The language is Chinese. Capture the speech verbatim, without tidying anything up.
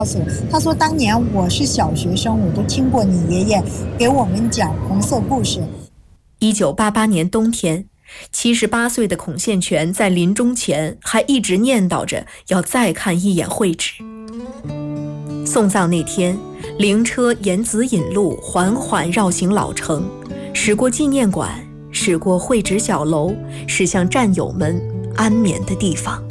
告诉我，他说当年我是小学生，我都听过你爷爷给我们讲红色故事。 一九八八年冬天，七十八岁的孔宪全在临终前还一直念叨着要再看一眼会址。送葬那天，灵车沿紫引路缓缓绕行老城，驶过纪念馆，驶过会址小楼，驶向战友们安眠的地方。